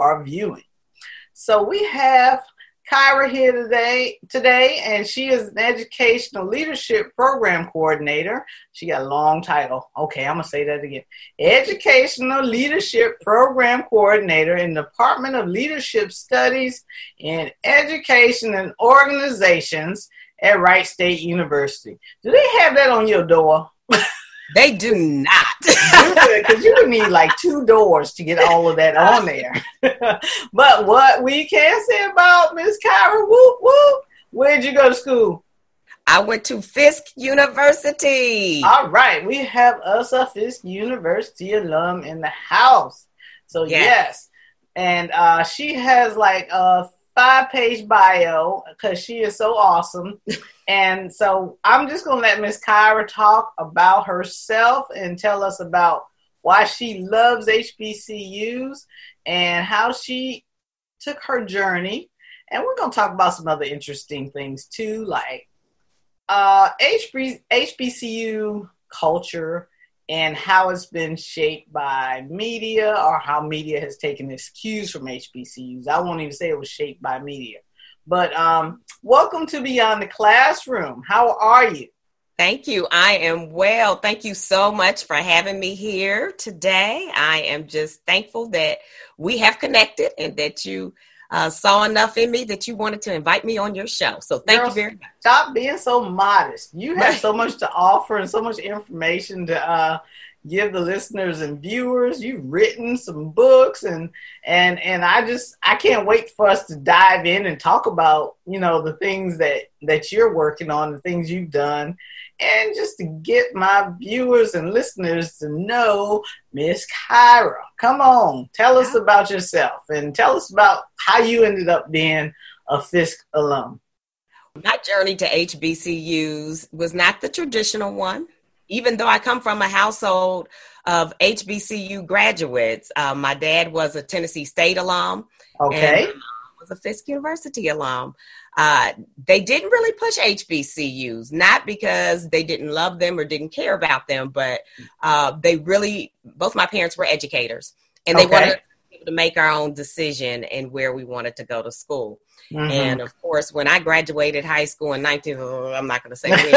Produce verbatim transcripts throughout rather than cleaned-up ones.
are viewing. So we have Kyra here today, today, and she is an Educational Leadership Program Coordinator. She got a long title. Okay, I'm going to say that again. Educational Leadership Program Coordinator in the Department of Leadership Studies in Education and Organizations at Wright State University. Do they have that on your door? They do not. Because you would need like two doors to get all of that on there. But what we can say about Miss Kyra, whoop, whoop, where'd you go to school? I went to Fisk University. All right. We have us a Fisk University alum in the house. So, yes. yes. And uh, she has like a five-page bio because she is so awesome. And so I'm just going to let Miss Kyra talk about herself and tell us about why she loves H B C Us and how she took her journey. And we're going to talk about some other interesting things too, like uh, H B C U culture and how it's been shaped by media, or how media has taken its cues from H B C Us. I won't even say it was shaped by media. But um, welcome to Beyond the Classroom. How are you? Thank you. I am well. Thank you so much for having me here today. I am just thankful that we have connected and that you uh, saw enough in me that you wanted to invite me on your show. So thank Girl, you very much. Stop being so modest. You have so much to offer and so much information to uh, give the listeners and viewers. You've written some books, and and and I just I can't wait for us to dive in and talk about, you know, the things that that you're working on, the things you've done, and just to get my viewers and listeners to know Miss Kyra. Come on, tell us about yourself and tell us about how you ended up being a Fisk alum. My journey to H B C Us was not the traditional one. Even though I come from a household of H B C U graduates, uh, my dad was a Tennessee State alum. Okay. And my mom was a Fisk University alum. Uh, they didn't really push H B C Us, not because they didn't love them or didn't care about them, but uh, they really, both my parents were educators, and they okay. wanted to make our own decision and where we wanted to go to school. Mm-hmm. And of course, when I graduated high school in nineteen, oh, I'm not going to say when.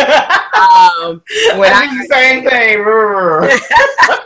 um, when I, I did the same thing.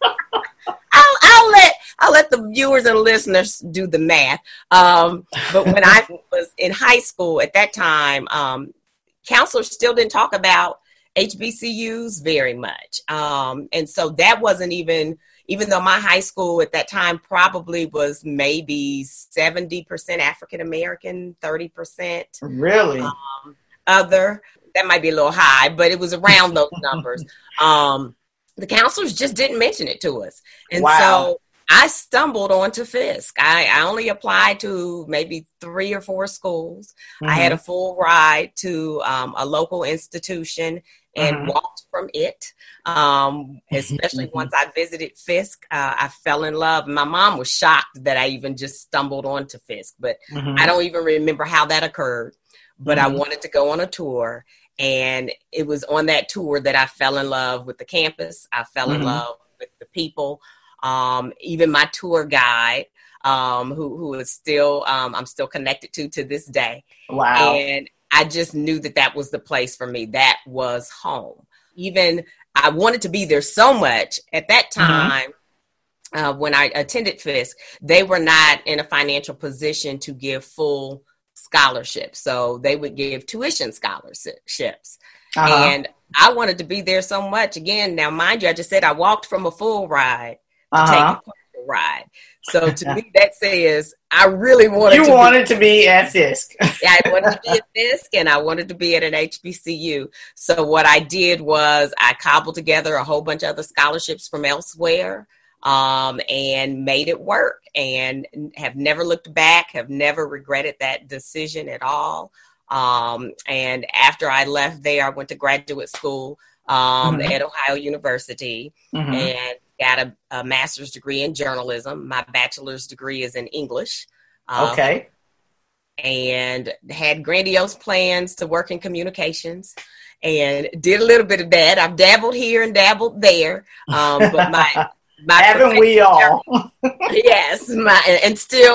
I'll, I'll let I'll let the viewers and listeners do the math. Um, but when I was in high school at that time, um, counselors still didn't talk about H B C Us very much, um, and so that wasn't even. Even though my high school at that time probably was maybe seventy percent African-American, thirty percent really um, other. That might be a little high, but it was around those numbers. Um, the counselors just didn't mention it to us. And wow. so I stumbled onto Fisk. I, I only applied to maybe three or four schools. Mm-hmm. I had a full ride to um, a local institution and mm-hmm. walked from it. Um, especially once I visited Fisk, uh, I fell in love. My mom was shocked that I even just stumbled onto Fisk, but mm-hmm. I don't even remember how that occurred. But mm-hmm. I wanted to go on a tour, and it was on that tour that I fell in love with the campus. I fell mm-hmm. in love with the people. Um, even my tour guide, um, who who is still um, I'm still connected to to this day. Wow! And I just knew that that was the place for me. That was home. Even I wanted to be there so much at that time. Mm-hmm. Uh, when I attended Fisk, they were not in a financial position to give full scholarships, so they would give tuition scholarships. Uh-huh. And I wanted to be there so much. Again, now mind you, I just said I walked from a full ride to uh-huh. take a partial ride. So to me, that says I really wanted. You to wanted be, to be at Fisk. Yeah, I wanted to be at Fisk, and I wanted to be at an H B C U. So what I did was I cobbled together a whole bunch of other scholarships from elsewhere, um, and made it work. And have never looked back. Have never regretted that decision at all. Um, and after I left there, I went to graduate school um, mm-hmm. at Ohio University, mm-hmm. and got a, a master's degree in journalism. My bachelor's degree is in English. Um, okay. And had grandiose plans to work in communications, and did a little bit of that. I've dabbled here and dabbled there. Um, but my, my haven't we all? Yes. My, and still